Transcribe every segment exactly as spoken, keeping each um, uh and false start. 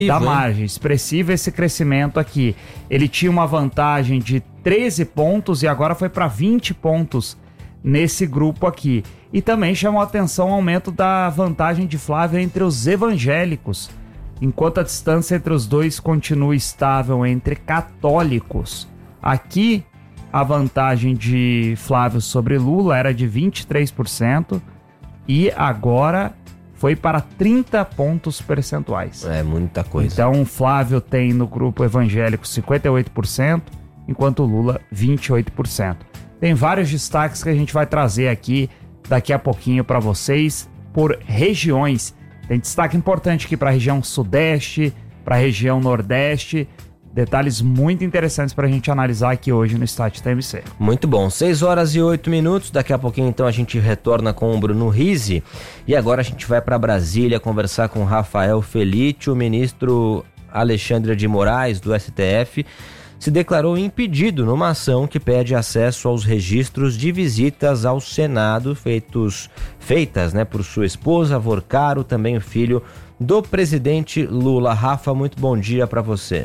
da margem, expressivo esse crescimento aqui. Ele tinha uma vantagem de treze pontos e agora foi para vinte pontos nesse grupo aqui. E também chamou a atenção o aumento da vantagem de Flávio entre os evangélicos, enquanto a distância entre os dois continua estável entre católicos. Aqui, a vantagem de Flávio sobre Lula era de vinte e três por cento e agora foi para trinta pontos percentuais. É muita coisa. Então, Flávio tem no grupo evangélico cinquenta e oito por cento, enquanto Lula vinte e oito por cento. Tem vários destaques que a gente vai trazer aqui daqui a pouquinho para vocês por regiões. Tem destaque importante aqui para a região sudeste, para a região nordeste. Detalhes muito interessantes para a gente analisar aqui hoje no Stat T M C. Muito bom, seis horas e oito minutos, daqui a pouquinho então a gente retorna com o Bruno Rizzi e agora a gente vai para Brasília conversar com Rafael Felitti. O ministro Alexandre de Moraes do S T F se declarou impedido numa ação que pede acesso aos registros de visitas ao Senado feitos, feitas né, por sua esposa, Vorcaro, também o filho do presidente Lula. Rafa, muito bom dia para você.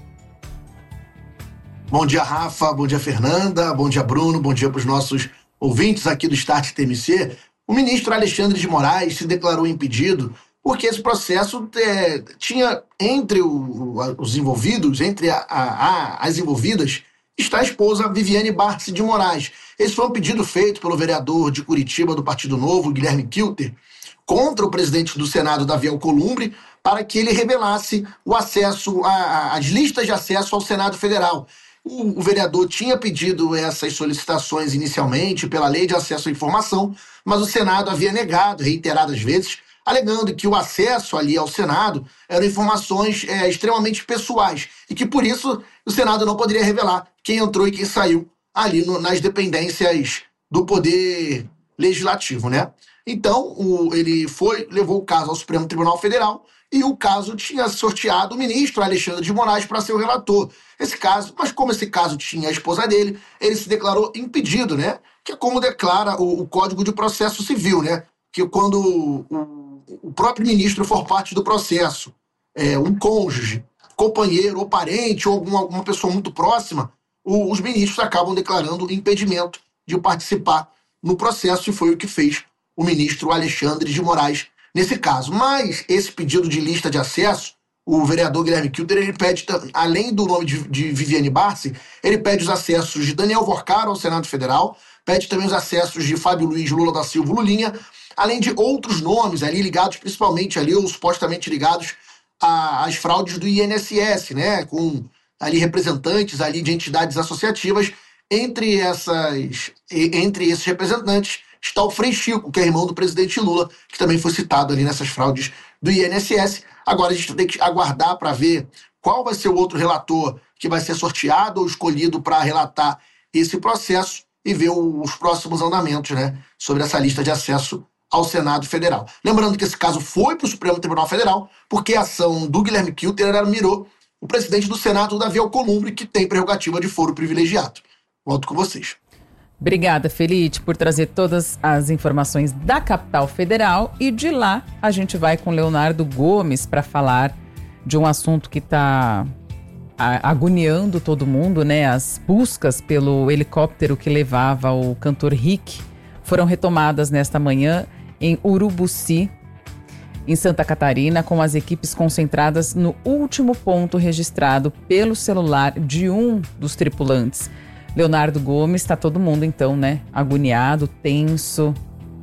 Bom dia, Rafa. Bom dia, Fernanda. Bom dia, Bruno. Bom dia para os nossos ouvintes aqui do Start T M C. O ministro Alexandre de Moraes se declarou impedido porque esse processo é, tinha entre o, os envolvidos, entre a, a, a, as envolvidas, está a esposa Viviane Barsi de Moraes. Esse foi um pedido feito pelo vereador de Curitiba do Partido Novo, Guilherme Kilter, contra o presidente do Senado, Davi Alcolumbre, para que ele revelasse o acesso, a, a, as listas de acesso ao Senado Federal. O, o vereador tinha pedido essas solicitações inicialmente pela Lei de Acesso à Informação, mas o Senado havia negado reiteradas vezes, alegando que o acesso ali ao Senado eram informações é, extremamente pessoais e que, por isso, o Senado não poderia revelar quem entrou e quem saiu ali no, nas dependências do Poder Legislativo, né? Então, o, ele foi, levou o caso ao Supremo Tribunal Federal e o caso tinha sorteado o ministro Alexandre de Moraes para ser o relator. Esse caso, mas como esse caso tinha a esposa dele, ele se declarou impedido, né? Que é como declara o, o Código de Processo Civil, né? Que quando o, o próprio ministro for parte do processo, é, um cônjuge, companheiro ou parente ou alguma, alguma pessoa muito próxima, o, os ministros acabam declarando impedimento de participar no processo e foi o que fez o ministro Alexandre de Moraes nesse caso. Mas esse pedido de lista de acesso, o vereador Guilherme Kilter, ele pede, além do nome de, de Viviane Barsi, ele pede os acessos de Daniel Vorcaro ao Senado Federal, pede também os acessos de Fábio Luiz Lula da Silva Lulinha, além de outros nomes ali ligados, principalmente ali, ou supostamente ligados às fraudes do I N S S, né, com ali representantes ali de entidades associativas. Entre, essas, entre esses representantes está o Frei Chico, que é irmão do presidente Lula, que também foi citado ali nessas fraudes do I N S S. Agora a gente tem que aguardar para ver qual vai ser o outro relator que vai ser sorteado ou escolhido para relatar esse processo e ver os próximos andamentos, né, sobre essa lista de acesso ao Senado Federal. Lembrando que esse caso foi para o Supremo Tribunal Federal, porque a ação do Guilherme Kilter era, mirou o presidente do Senado, Davi Alcolumbre, que tem prerrogativa de foro privilegiado. Volto com vocês. Obrigada, Felitti, por trazer todas as informações da capital federal. E de lá a gente vai com Leonardo Gomes para falar de um assunto que está agoniando todo mundo, né? As buscas pelo helicóptero que levava o cantor Rick foram retomadas nesta manhã em Urubuci, em Santa Catarina, com as equipes concentradas no último ponto registrado pelo celular de um dos tripulantes. Leonardo Gomes, está todo mundo então, né? Agoniado, tenso.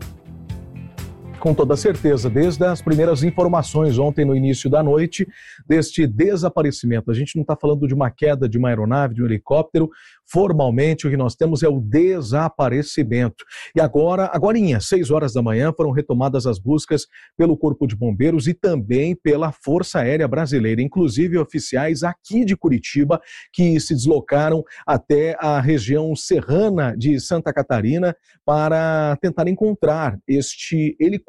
Com toda certeza, desde as primeiras informações ontem no início da noite deste desaparecimento. A gente não está falando de uma queda de uma aeronave, de um helicóptero. Formalmente, o que nós temos é o desaparecimento. E agora, agorinha, seis horas da manhã, foram retomadas as buscas pelo Corpo de Bombeiros e também pela Força Aérea Brasileira, inclusive oficiais aqui de Curitiba que se deslocaram até a região serrana de Santa Catarina para tentar encontrar este helicóptero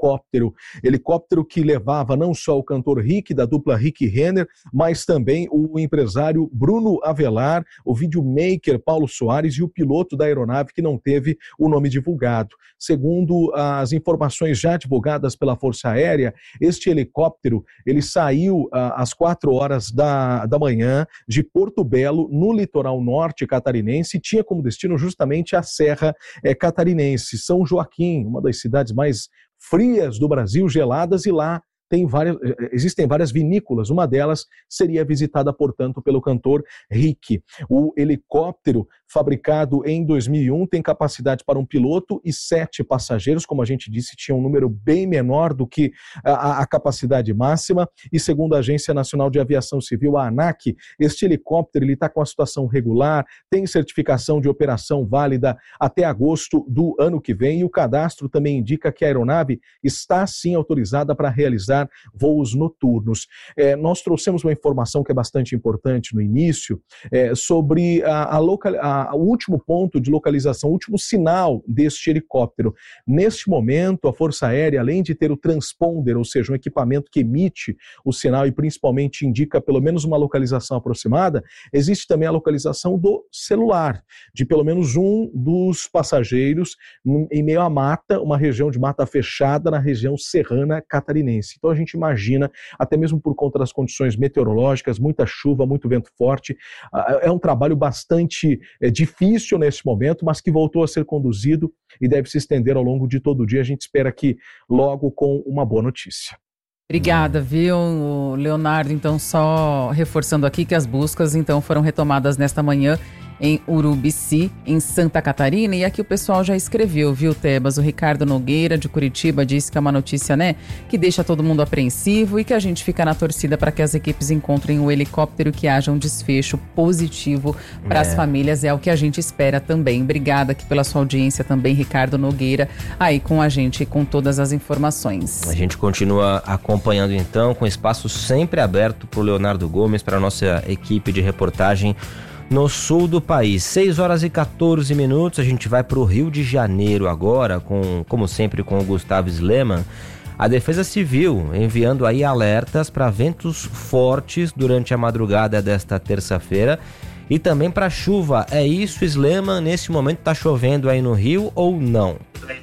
helicóptero. Helicóptero que levava não só o cantor Rick, da dupla Rick Renner, mas também o empresário Bruno Avelar, o videomaker Paulo Soares e o piloto da aeronave que não teve o nome divulgado. Segundo as informações já divulgadas pela Força Aérea, este helicóptero ele saiu ah, às quatro horas da, da manhã de Porto Belo, no litoral norte catarinense, e tinha como destino justamente a Serra eh, Catarinense, São Joaquim, uma das cidades mais frias do Brasil, geladas, e lá tem várias, existem várias vinícolas, uma delas seria visitada, portanto, pelo cantor Rick. O helicóptero, fabricado em dois mil e um, tem capacidade para um piloto e sete passageiros, como a gente disse, tinha um número bem menor do que a, a capacidade máxima, e segundo a Agência Nacional de Aviação Civil, a ANAC, este helicóptero está com a situação regular, tem certificação de operação válida até agosto do ano que vem, e o cadastro também indica que a aeronave está sim autorizada para realizar voos noturnos. É, nós trouxemos uma informação que é bastante importante no início, é, sobre a, a local, a, o último ponto de localização, o último sinal deste helicóptero. Neste momento, a Força Aérea, além de ter o transponder, ou seja, um equipamento que emite o sinal e principalmente indica pelo menos uma localização aproximada, existe também a localização do celular, de pelo menos um dos passageiros em meio à mata, uma região de mata fechada na região serrana catarinense. Então a gente imagina, até mesmo por conta das condições meteorológicas, muita chuva, muito vento forte, é um trabalho bastante difícil nesse momento, mas que voltou a ser conduzido e deve se estender ao longo de todo o dia. A gente espera que logo com uma boa notícia. Obrigada, viu, Leonardo? Então, só reforçando aqui que as buscas então foram retomadas nesta manhã em Urubici, em Santa Catarina, e aqui o pessoal já escreveu, viu, Tebas? O Ricardo Nogueira, de Curitiba, disse que é uma notícia, né, que deixa todo mundo apreensivo e que a gente fica na torcida para que as equipes encontrem o helicóptero e que haja um desfecho positivo para é. as famílias, é o que a gente espera também. Obrigada aqui pela sua audiência também, Ricardo Nogueira, aí com a gente, com todas as informações. A gente continua acompanhando então, com espaço sempre aberto para o Leonardo Gomes, para a nossa equipe de reportagem no sul do país. seis horas e quatorze minutos, a gente vai para o Rio de Janeiro agora, com, como sempre com o Gustavo Sleman. A Defesa Civil enviando aí alertas para ventos fortes durante a madrugada desta terça-feira e também para chuva. É isso, Sleman? Nesse momento está chovendo aí no Rio ou não?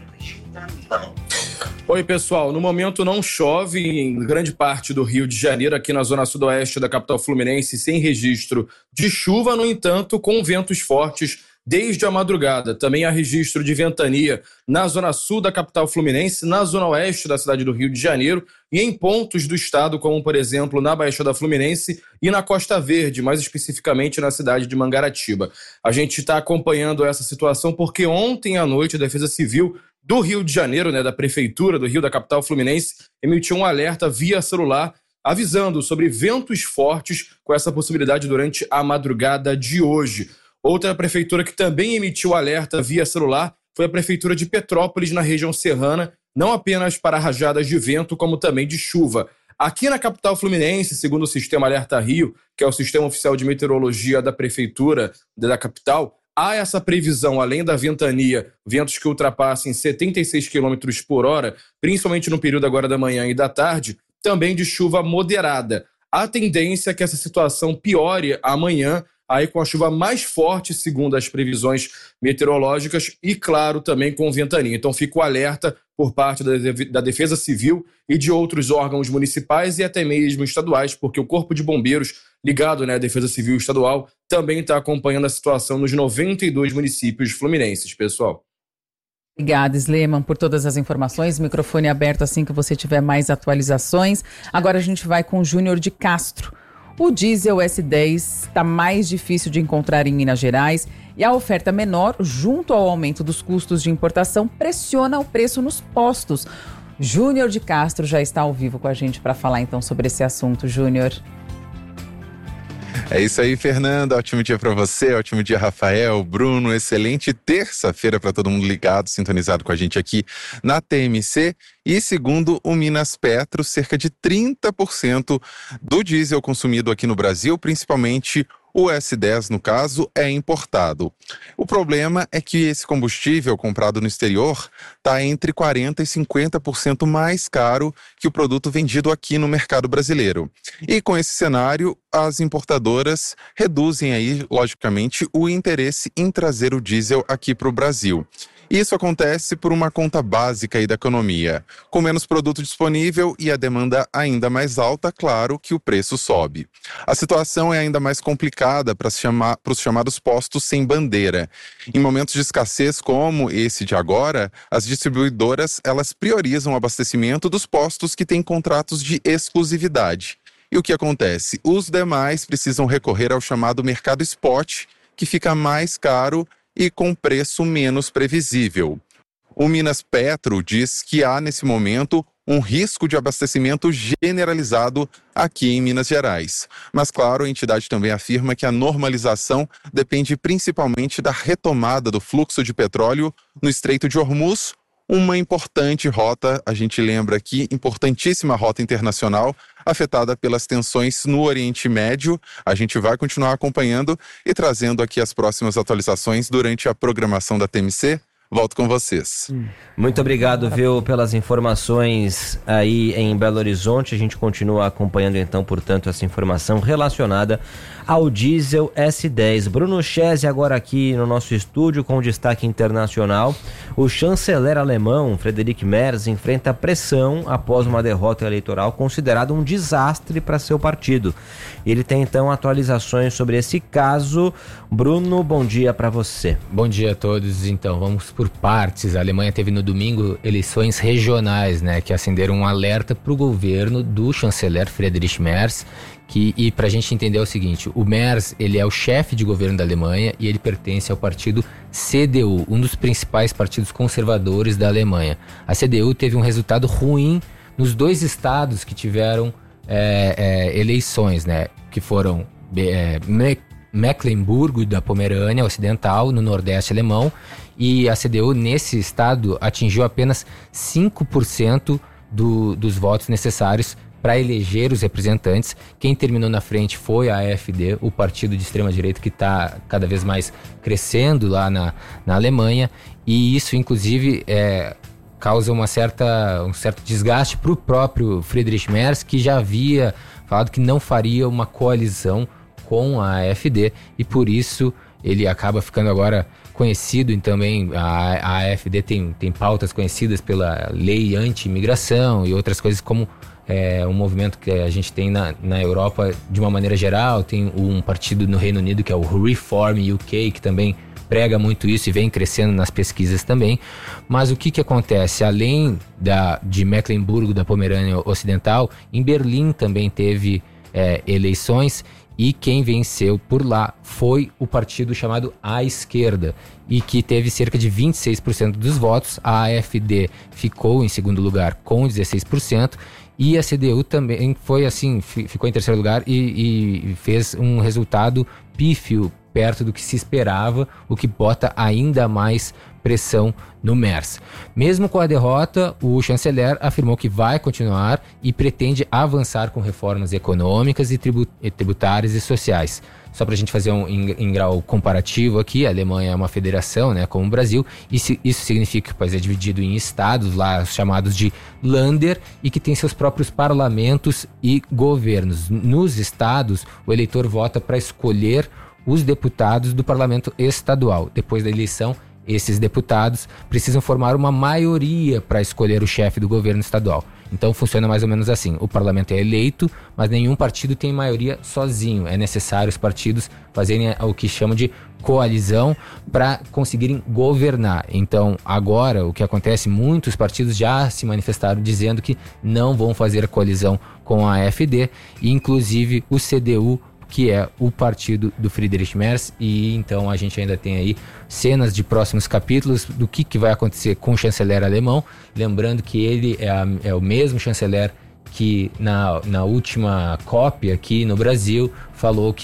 Oi, pessoal. No momento não chove em grande parte do Rio de Janeiro, aqui na zona sudoeste da capital fluminense, sem registro de chuva, no entanto, com ventos fortes desde a madrugada. Também há registro de ventania na zona sul da capital fluminense, na zona oeste da cidade do Rio de Janeiro e em pontos do estado, como, por exemplo, na Baixada Fluminense e na Costa Verde, mais especificamente na cidade de Mangaratiba. A gente está acompanhando essa situação porque ontem à noite a Defesa Civil do Rio de Janeiro, né, da Prefeitura do Rio, da capital fluminense, emitiu um alerta via celular avisando sobre ventos fortes com essa possibilidade durante a madrugada de hoje. Outra prefeitura que também emitiu alerta via celular foi a Prefeitura de Petrópolis, na região serrana, não apenas para rajadas de vento, como também de chuva. Aqui na capital fluminense, segundo o Sistema Alerta Rio, que é o sistema oficial de meteorologia da Prefeitura da capital, há essa previsão, além da ventania, ventos que ultrapassem setenta e seis quilômetros por hora, principalmente no período agora da manhã e da tarde, também de chuva moderada. A tendência é que essa situação piore amanhã, aí com a chuva mais forte, segundo as previsões meteorológicas, e claro, também com ventania. Então fica o alerta por parte da Defesa Civil e de outros órgãos municipais e até mesmo estaduais, porque o Corpo de Bombeiros, ligado, né, à Defesa Civil Estadual, também está acompanhando a situação nos noventa e dois municípios fluminenses, pessoal. Obrigada, Sleman, por todas as informações. Microfone aberto assim que você tiver mais atualizações. Agora a gente vai com o Júnior de Castro. O diesel S dez está mais difícil de encontrar em Minas Gerais e a oferta menor, junto ao aumento dos custos de importação, pressiona o preço nos postos. Júnior de Castro já está ao vivo com a gente para falar então sobre esse assunto. Júnior. É isso aí, Fernanda. Ótimo dia para você, ótimo dia, Rafael, Bruno. Excelente terça-feira para todo mundo ligado, sintonizado com a gente aqui na T M C. E segundo o Minas Petro, cerca de trinta por cento do diesel consumido aqui no Brasil, principalmente O S dez, no caso, é importado. O problema é que esse combustível comprado no exterior está entre quarenta por cento e cinquenta por cento mais caro que o produto vendido aqui no mercado brasileiro. E com esse cenário, as importadoras reduzem aí, logicamente, o interesse em trazer o diesel aqui para o Brasil. Isso acontece por uma conta básica aí da economia. Com menos produto disponível e a demanda ainda mais alta, claro que o preço sobe. A situação é ainda mais complicada para chama, os chamados postos sem bandeira. Em momentos de escassez como esse de agora, as distribuidoras elas priorizam o abastecimento dos postos que têm contratos de exclusividade. E o que acontece? Os demais precisam recorrer ao chamado mercado spot, que fica mais caro e com preço menos previsível. O Minas Petro diz que há, nesse momento, um risco de abastecimento generalizado aqui em Minas Gerais. Mas, claro, a entidade também afirma que a normalização depende principalmente da retomada do fluxo de petróleo no Estreito de Hormuz, uma importante rota, a gente lembra aqui, importantíssima rota internacional, afetada pelas tensões no Oriente Médio. A gente vai continuar acompanhando e trazendo aqui as próximas atualizações durante a programação da T M C. Volto com vocês. Muito obrigado, viu, pelas informações aí em Belo Horizonte. A gente continua acompanhando, então, portanto, essa informação relacionada ao diesel S dez. Bruno Chese agora aqui no nosso estúdio com destaque internacional. O chanceler alemão, Friedrich Merz, enfrenta pressão após uma derrota eleitoral considerada um desastre para seu partido. Ele tem, então, atualizações sobre esse caso. Bruno, bom dia para você. Bom dia a todos. Então, vamos por partes. A Alemanha teve no domingo eleições regionais, né, que acenderam um alerta para o governo do chanceler Friedrich Merz. Que, e para a gente entender é o seguinte, o Merz, ele é o chefe de governo da Alemanha e ele pertence ao partido C D U, um dos principais partidos conservadores da Alemanha. A C D U teve um resultado ruim nos dois estados que tiveram é, é, eleições, né, que foram é, Mecklenburgo da Pomerânia Ocidental, no nordeste alemão, e a C D U nesse estado atingiu apenas cinco por cento do, dos votos necessários para eleger os representantes. Quem terminou na frente foi a AfD, o partido de extrema-direita que está cada vez mais crescendo lá na, na Alemanha, e isso inclusive é, causa uma certa, um certo desgaste para o próprio Friedrich Merz, que já havia falado que não faria uma coalizão com a AfD, e por isso ele acaba ficando agora conhecido. E também a, a AfD tem, tem pautas conhecidas pela lei anti-imigração e outras coisas, como é, um movimento que a gente tem na, na Europa de uma maneira geral. Tem um partido no Reino Unido que é o Reform U K, que também prega muito isso e vem crescendo nas pesquisas também. Mas o que que acontece? Além da, de Mecklenburgo da Pomerânia Ocidental, em Berlim também teve é, eleições, e quem venceu por lá foi o partido chamado À Esquerda, e que teve cerca de vinte e seis por cento dos votos. A AfD ficou em segundo lugar com dezesseis por cento, e a C D U também foi assim, ficou em terceiro lugar e, e fez um resultado pífio, perto do que se esperava, o que bota ainda mais pressão no Merz. Mesmo com a derrota, o chanceler afirmou que vai continuar e pretende avançar com reformas econômicas e tributárias e sociais. Só para a gente fazer um em, em grau comparativo aqui, a Alemanha é uma federação, né, como o Brasil, e isso, isso significa que o país é dividido em estados, lá chamados de Länder, e que tem seus próprios parlamentos e governos. Nos estados, o eleitor vota para escolher os deputados do parlamento estadual. Depois da eleição, esses deputados precisam formar uma maioria para escolher o chefe do governo estadual. Então funciona mais ou menos assim: o parlamento é eleito, mas nenhum partido tem maioria sozinho. É necessário os partidos fazerem o que chamam de coalizão para conseguirem governar. Então agora o que acontece, muitos partidos já se manifestaram dizendo que não vão fazer coalizão com a AfD, e inclusive o C D U, que é o partido do Friedrich Merz. E então a gente ainda tem aí cenas de próximos capítulos do que, que vai acontecer com o chanceler alemão. Lembrando que ele é, a, é o mesmo chanceler que na, na última COP aqui no Brasil falou que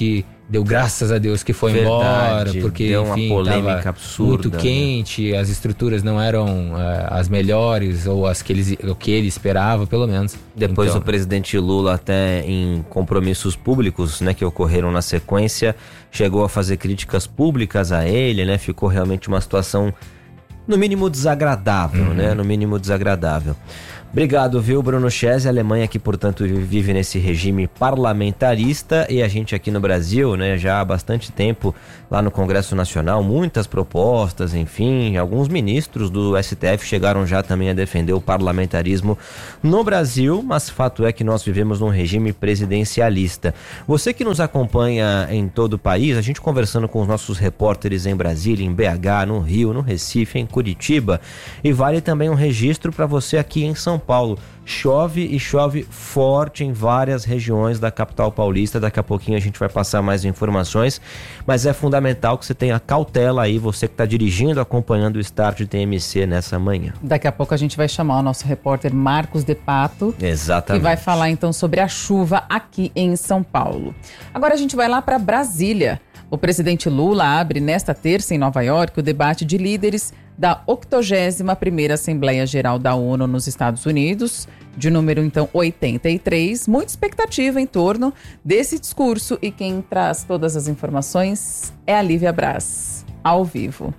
deu graças a Deus que foi Verdade, embora, porque deu uma enfim, polêmica tava absurda, muito né? quente, as estruturas não eram uh, as melhores ou as que ele, o que ele esperava, pelo menos. Depois então, o presidente Lula, até em compromissos públicos, né, que ocorreram na sequência, chegou a fazer críticas públicas a ele, né? Ficou realmente uma situação, no mínimo, desagradável, uhum. né? No mínimo desagradável. Obrigado, viu, Bruno Chese? A Alemanha que, portanto, vive nesse regime parlamentarista, e a gente aqui no Brasil, né, já há bastante tempo lá no Congresso Nacional, muitas propostas, enfim, alguns ministros do S T F chegaram já também a defender o parlamentarismo no Brasil, mas fato é que nós vivemos num regime presidencialista. Você que nos acompanha em todo o país, a gente conversando com os nossos repórteres em Brasília, em B H, no Rio, no Recife, em Curitiba, e vale também um registro para você aqui em São Paulo. Chove e chove forte em várias regiões da capital paulista. Daqui a pouquinho a gente vai passar mais informações, mas é fundamental que você tenha cautela aí, você que está dirigindo, acompanhando o Start T M C nessa manhã. Daqui a pouco a gente vai chamar o nosso repórter Marcos de Pato, Exatamente, que vai falar então sobre a chuva aqui em São Paulo. Agora a gente vai lá para Brasília. O presidente Lula abre nesta terça em Nova York o debate de líderes da octogésima primeira Assembleia Geral da ONU nos Estados Unidos, de número então oitenta e três. Muita expectativa em torno desse discurso, e quem traz todas as informações é a Lívia Braz, ao vivo.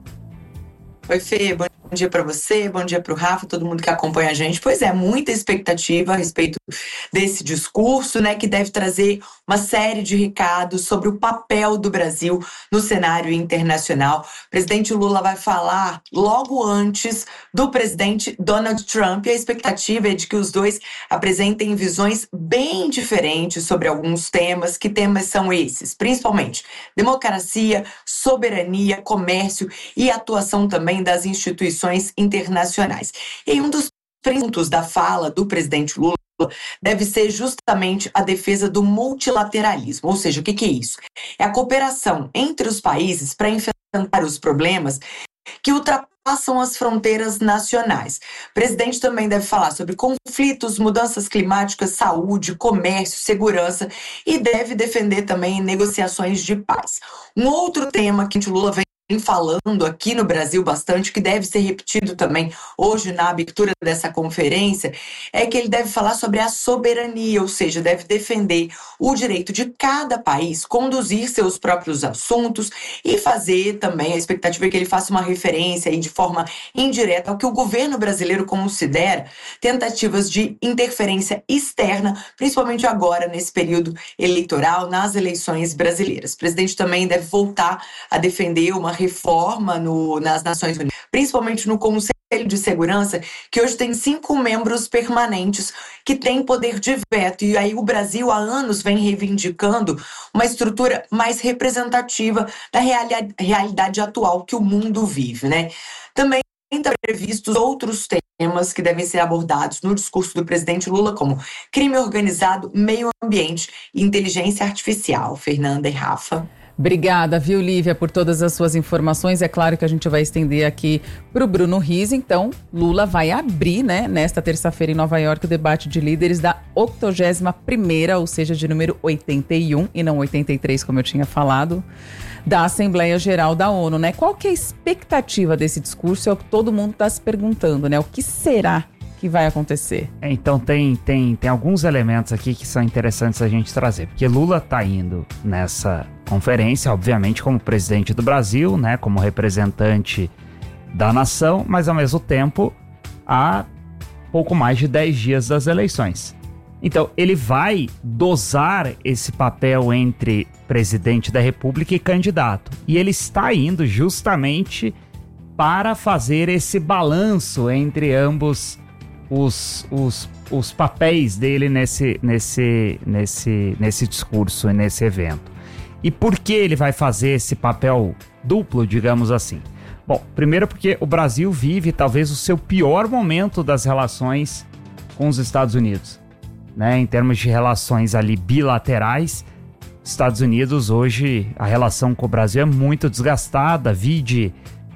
Oi, Fê, bom dia para você, bom dia para o Rafa, todo mundo que acompanha a gente. Pois é, muita expectativa a respeito desse discurso, né, que deve trazer uma série de recados sobre o papel do Brasil no cenário internacional. O presidente Lula vai falar logo antes do presidente Donald Trump, e a expectativa é de que os dois apresentem visões bem diferentes sobre alguns temas. Que temas são esses? Principalmente democracia, soberania, comércio e atuação também das instituições internacionais. E um dos pontos da fala do presidente Lula deve ser justamente a defesa do multilateralismo. Ou seja, o que, que é isso? É a cooperação entre os países para enfrentar os problemas que ultrapassam as fronteiras nacionais. O presidente também deve falar sobre conflitos, mudanças climáticas, saúde, comércio, segurança, e deve defender também negociações de paz. Um outro tema que o Lula vem falando aqui no Brasil bastante, que deve ser repetido também hoje na abertura dessa conferência, é que ele deve falar sobre a soberania, ou seja, deve defender o direito de cada país conduzir seus próprios assuntos, e fazer também, a expectativa é que ele faça uma referência aí de forma indireta ao que o governo brasileiro considera tentativas de interferência externa, principalmente agora nesse período eleitoral, nas eleições brasileiras. O presidente também deve voltar a defender uma reforma no, nas Nações Unidas, principalmente no Conselho de Segurança, que hoje tem cinco membros permanentes que têm poder de veto, e aí o Brasil há anos vem reivindicando uma estrutura mais representativa da reali- realidade atual que o mundo vive, né? Também estão previstos outros temas que devem ser abordados no discurso do presidente Lula, como crime organizado, meio ambiente e inteligência artificial. Fernanda e Rafa. Obrigada, viu, Lívia, por todas as suas informações. É claro que a gente vai estender aqui para o Bruno Riz. Então, Lula vai abrir, né, nesta terça-feira em Nova York, o debate de líderes da octogésima primeira, ou seja, de número oitenta e um, e não oitenta e três, como eu tinha falado, da Assembleia Geral da ONU, né? Qual que é a expectativa desse discurso? É o que todo mundo está se perguntando, né? O que será que vai acontecer? É, então tem, tem, tem alguns elementos aqui que são interessantes a gente trazer, porque Lula está indo nessa conferência, obviamente, como presidente do Brasil, né, como representante da nação, mas ao mesmo tempo há pouco mais de dez dias das eleições. Então ele vai dosar esse papel entre presidente da República e candidato, e ele está indo justamente para fazer esse balanço entre ambos Os, os, os papéis dele nesse, nesse, nesse, nesse discurso e nesse evento. E por que ele vai fazer esse papel duplo, digamos assim? Bom, primeiro porque o Brasil vive talvez o seu pior momento das relações com os Estados Unidos, né? Em termos de relações ali bilaterais, Estados Unidos hoje, a relação com o Brasil é muito desgastada, vide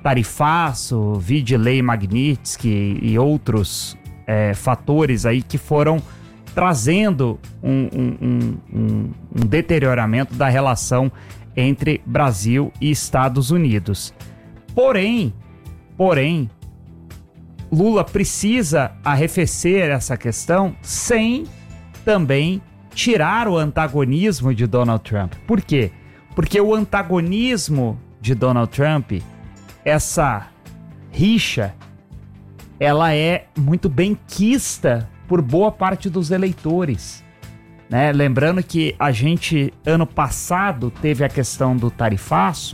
tarifaço, vide lei Magnitsky e outros É, fatores aí que foram trazendo um, um, um, um deterioramento da relação entre Brasil e Estados Unidos. Porém, porém, Lula precisa arrefecer essa questão sem também tirar o antagonismo de Donald Trump. Por quê? Porque o antagonismo de Donald Trump, essa rixa, ela é muito bem quista por boa parte dos eleitores, né? Lembrando que a gente, ano passado, teve a questão do tarifaço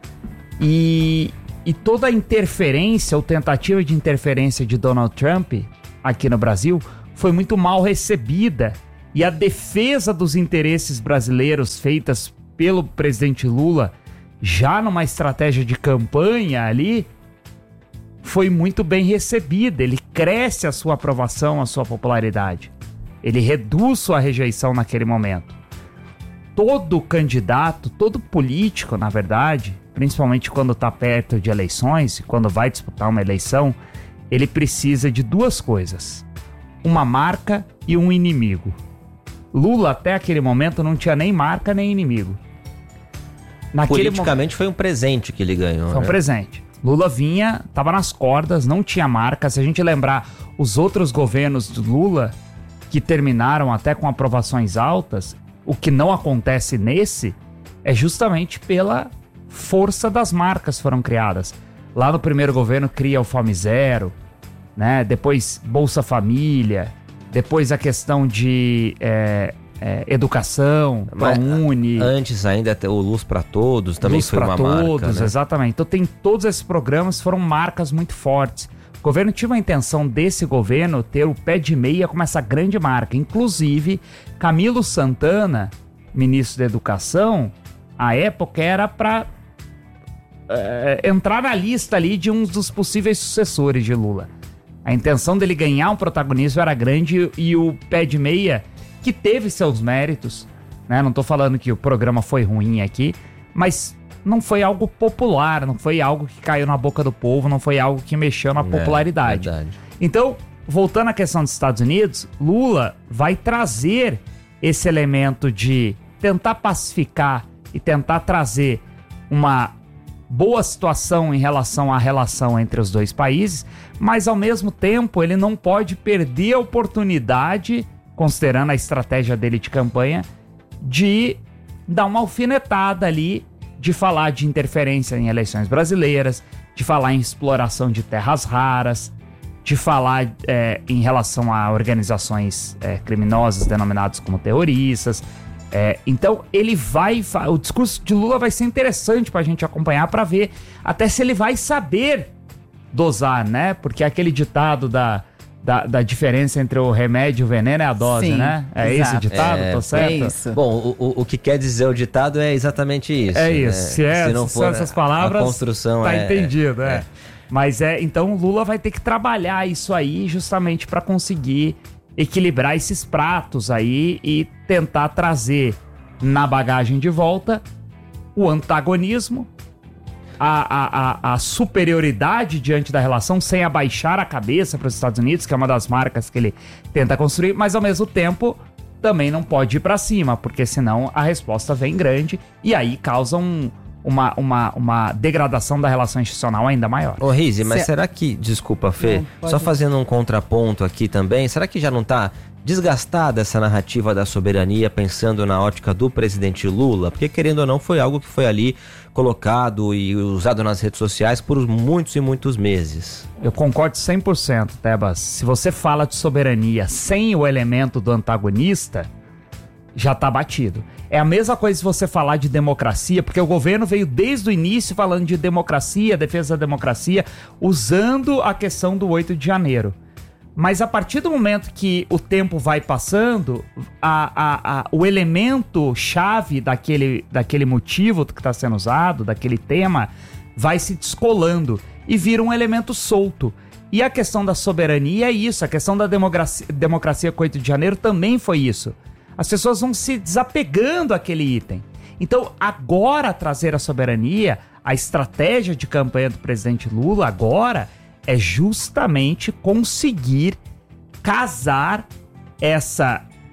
e, e toda a interferência ou tentativa de interferência de Donald Trump aqui no Brasil foi muito mal recebida, e a defesa dos interesses brasileiros feitas pelo presidente Lula, já numa estratégia de campanha ali, foi muito bem recebida. Ele cresce a sua aprovação, a sua popularidade. Ele reduz sua rejeição naquele momento. Todo candidato, todo político, na verdade, principalmente quando está perto de eleições, e quando vai disputar uma eleição, ele precisa de duas coisas: uma marca e um inimigo. Lula, até aquele momento, não tinha nem marca nem inimigo. Naquele Politicamente mo... foi um presente que ele ganhou. Foi um né? presente. Lula vinha, estava nas cordas, não tinha marca. Se a gente lembrar os outros governos do Lula, que terminaram até com aprovações altas, o que não acontece nesse é justamente pela força das marcas que foram criadas. Lá no primeiro governo cria o Fome Zero, né? Depois Bolsa Família, depois a questão de é, é, educação, ProUni. Antes ainda até o Luz para Todos também Luz foi uma marca. Luz para Todos, né? exatamente. Então tem todos esses programas que foram marcas muito fortes. O governo tinha uma intenção desse governo ter o pé de meia como essa grande marca. Inclusive, Camilo Santana, ministro da Educação, à época era para é, entrar na lista ali de um dos possíveis sucessores de Lula. A intenção dele ganhar um protagonismo era grande, e o pé de meia, que teve seus méritos, né? Não tô falando que o programa foi ruim aqui, mas não foi algo popular, não foi algo que caiu na boca do povo, não foi algo que mexeu na popularidade. É, então, voltando à questão dos Estados Unidos, Lula vai trazer esse elemento de tentar pacificar e tentar trazer uma boa situação em relação à relação entre os dois países, mas ao mesmo tempo ele não pode perder a oportunidade, considerando a estratégia dele de campanha, de dar uma alfinetada ali, de falar de interferência em eleições brasileiras, de falar em exploração de terras raras, de falar é, em relação a organizações é, criminosas denominadas como terroristas. É, então ele vai, o discurso de Lula vai ser interessante pra gente acompanhar, pra ver até se ele vai saber dosar, né? Porque aquele ditado da, da, da diferença entre o remédio e o veneno é a dose, Sim, né? É exato. Esse ditado, é, tô certo? É isso. Bom, o, o, o que quer dizer o ditado é exatamente isso. É isso, né? se, é, se não se for essas palavras, a construção tá é, entendido, é. é. Mas é, então o Lula vai ter que trabalhar isso aí justamente pra conseguir equilibrar esses pratos aí e tentar trazer na bagagem de volta o antagonismo, a, a, a, a superioridade diante da relação, sem abaixar a cabeça para os Estados Unidos, que é uma das marcas que ele tenta construir, mas ao mesmo tempo também não pode ir para cima, porque senão a resposta vem grande e aí causa um, uma, uma, uma degradação da relação institucional ainda maior. Ô Rizzi, mas Cê... será que, desculpa Fê, não, só fazendo um contraponto aqui também, será que já não tá desgastada essa narrativa da soberania pensando na ótica do presidente Lula? Porque querendo ou não foi algo que foi ali colocado e usado nas redes sociais por muitos e muitos meses. Eu concordo cem por cento, Tebas. Se você fala de soberania sem o elemento do antagonista, já tá batido. É a mesma coisa se você falar de democracia, porque o governo veio desde o início falando de democracia, defesa da democracia, usando a questão do oito de janeiro. Mas a partir do momento que o tempo vai passando, a, a, a, o elemento chave daquele, daquele motivo que está sendo usado, daquele tema, vai se descolando e vira um elemento solto. E a questão da soberania é isso, a questão da democracia, democracia com oito de janeiro também foi isso. As pessoas vão se desapegando àquele item. Então, agora trazer a soberania, a estratégia de campanha do presidente Lula agora é justamente conseguir casar essa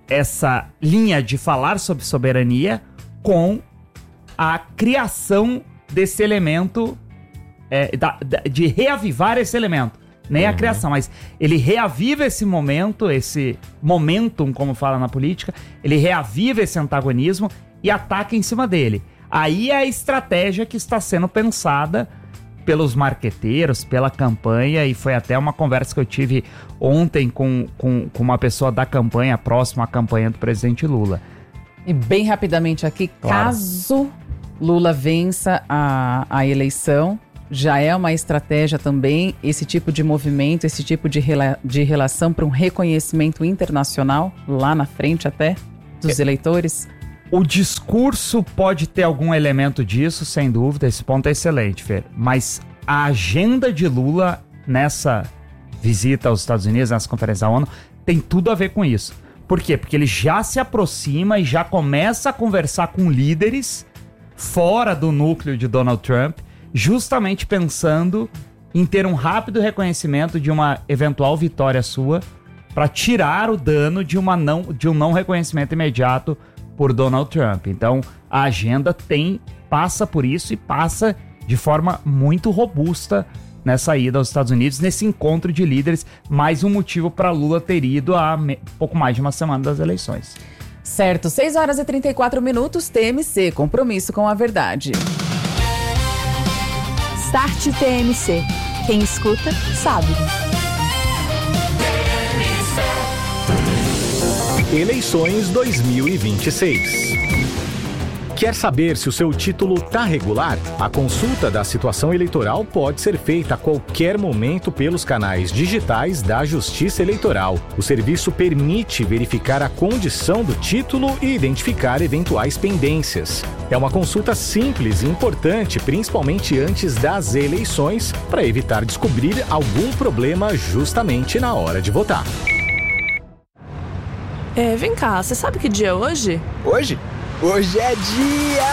essa linha de falar sobre soberania com a criação desse elemento, é, da, da, de reavivar esse elemento. Nem uhum. a criação, mas ele reaviva esse momento, esse momentum, como fala na política, ele reaviva esse antagonismo e ataca em cima dele. Aí é a estratégia que está sendo pensada pelos marqueteiros, pela campanha, e foi até uma conversa que eu tive ontem com, com, com uma pessoa da campanha, próxima à campanha do presidente Lula. E bem rapidamente aqui, claro. Caso Lula vença a, a eleição, já é uma estratégia também esse tipo de movimento, esse tipo de, rela, de relação para um reconhecimento internacional, lá na frente até, dos é. eleitores? O discurso pode ter algum elemento disso, sem dúvida, esse ponto é excelente, Fer. Mas a agenda de Lula nessa visita aos Estados Unidos, nessa conferência da ONU, tem tudo a ver com isso. Por quê? Porque ele já se aproxima e já começa a conversar com líderes fora do núcleo de Donald Trump, justamente pensando em ter um rápido reconhecimento de uma eventual vitória sua para tirar o dano de, uma não, de um não reconhecimento imediato por Donald Trump. Então, a agenda tem, passa por isso e passa de forma muito robusta nessa ida aos Estados Unidos, nesse encontro de líderes, mais um motivo para Lula ter ido há me- pouco mais de uma semana das eleições. Certo, seis horas e trinta e quatro minutos, T M C, compromisso com a verdade. Start T M C. Quem escuta, sabe. Eleições dois mil e vinte e seis. Quer saber se o seu título está regular? A consulta da situação eleitoral pode ser feita a qualquer momento pelos canais digitais da Justiça Eleitoral. O serviço permite verificar a condição do título e identificar eventuais pendências. É uma consulta simples e importante, principalmente antes das eleições, para evitar descobrir algum problema justamente na hora de votar. É, vem cá, você sabe que dia é hoje? Hoje? Hoje é dia